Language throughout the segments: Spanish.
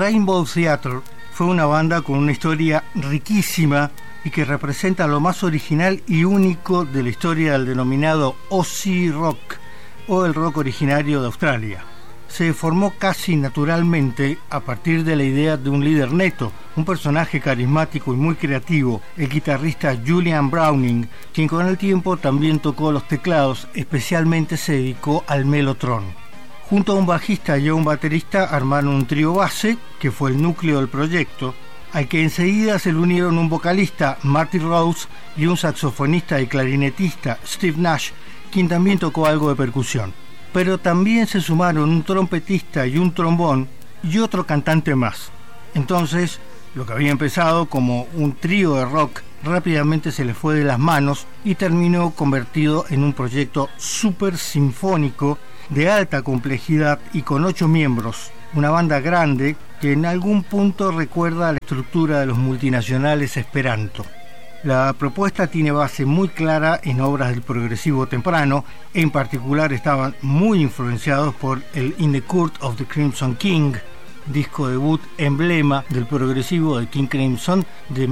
Rainbow Theatre fue una banda con una historia riquísima y que representa lo más original y único de la historia del denominado Aussie Rock, o el rock originario de Australia. Se formó casi naturalmente a partir de la idea de un líder neto, un personaje carismático y muy creativo, el guitarrista Julian Browning, quien con el tiempo también tocó los teclados, especialmente se dedicó al mellotron. Junto a un bajista y a un baterista armaron un trío base, que fue el núcleo del proyecto, al que enseguida se le unieron un vocalista, Marty Rose, y un saxofonista y clarinetista, Steve Nash, quien también tocó algo de percusión. Pero también se sumaron un trompetista y un trombón y otro cantante más. Entonces, lo que había empezado como un trío de rock rápidamente se le fue de las manos y terminó convertido en un proyecto súper sinfónico de alta complejidad y con 8 miembros, una banda grande que en algún punto recuerda a la estructura de los multinacionales Esperanto. La propuesta tiene base muy clara en obras del progresivo temprano, en particular estaban muy influenciados por el In the Court of the Crimson King, disco debut emblema del progresivo de King Crimson de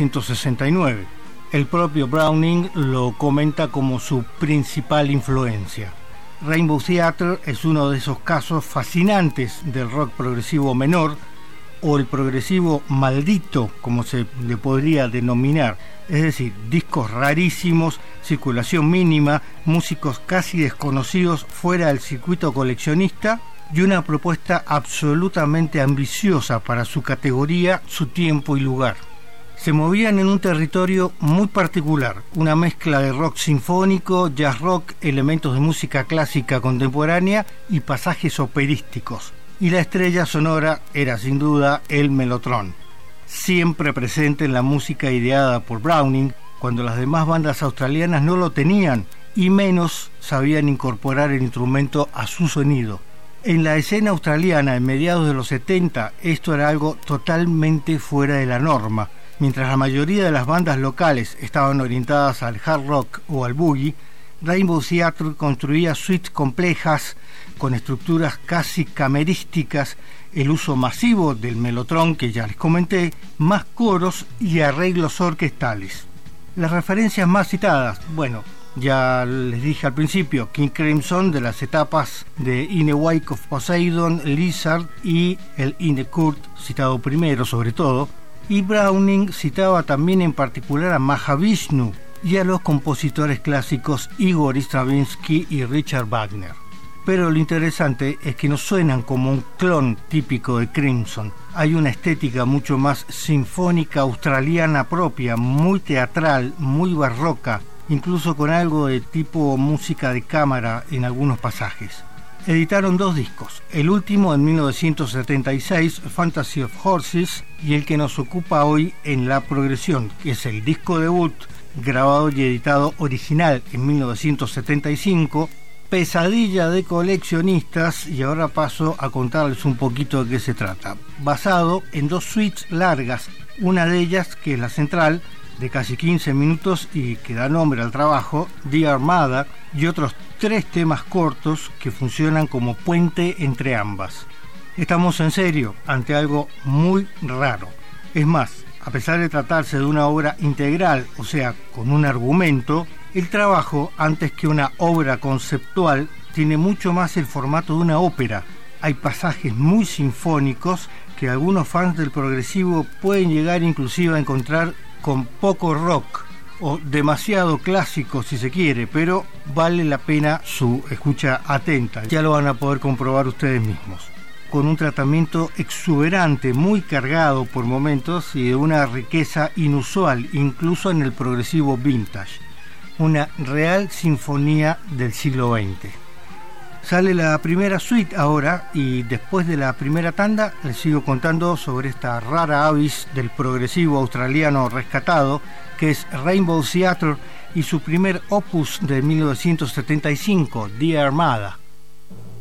1969. El propio Browning lo comenta como su principal influencia. Rainbow Theatre es uno de esos casos fascinantes del rock progresivo menor, o el progresivo maldito, como se le podría denominar, es decir, discos rarísimos, circulación mínima, músicos casi desconocidos fuera del circuito coleccionista y una propuesta absolutamente ambiciosa para su categoría, su tiempo y lugar. Se movían en un territorio muy particular, una mezcla de rock sinfónico, jazz rock, elementos de música clásica contemporánea y pasajes operísticos. Y la estrella sonora era sin duda el mellotron, siempre presente en la música ideada por Browning cuando las demás bandas australianas no lo tenían y menos sabían incorporar el instrumento a su sonido. En la escena australiana en mediados de los 70 esto era algo totalmente fuera de la norma. Mientras la mayoría de las bandas locales estaban orientadas al hard rock o al boogie, Rainbow Theatre construía suites complejas con estructuras casi camerísticas, el uso masivo del mellotron que ya les comenté, más coros y arreglos orquestales. Las referencias más citadas, bueno, ya les dije al principio, King Crimson de las etapas de In the Wake of Poseidon, Lizard y el In the Court, citado primero sobre todo, y Browning citaba también en particular a Mahavishnu y a los compositores clásicos Igor Stravinsky y Richard Wagner. Pero lo interesante es que no suenan como un clon típico de Crimson. Hay una estética mucho más sinfónica australiana propia, muy teatral, muy barroca, incluso con algo de tipo música de cámara en algunos pasajes. Editaron 2 discos, el último en 1976, Fantasy of Horses, y el que nos ocupa hoy en la progresión, que es el disco debut, grabado y editado original en 1975, Pesadilla de coleccionistas, y ahora paso a contarles un poquito de qué se trata. Basado en 2 suites largas, una de ellas, que es la central, de casi 15 minutos y que da nombre al trabajo, The Armada, y otros 3 temas cortos que funcionan como puente entre ambas. Estamos en serio ante algo muy raro. Es más, a pesar de tratarse de una obra integral, o sea, con un argumento, el trabajo, antes que una obra conceptual, tiene mucho más el formato de una ópera. Hay pasajes muy sinfónicos que algunos fans del progresivo pueden llegar inclusive a encontrar con poco rock o demasiado clásico si se quiere, pero vale la pena su escucha atenta. Ya lo van a poder comprobar ustedes mismos. Con un tratamiento exuberante, muy cargado por momentos y de una riqueza inusual, incluso en el progresivo vintage. Una real sinfonía del siglo XX. Sale la primera suite ahora y después de la primera tanda les sigo contando sobre esta rara avis del progresivo australiano rescatado que es Rainbow Theatre y su primer opus de 1975, The Armada.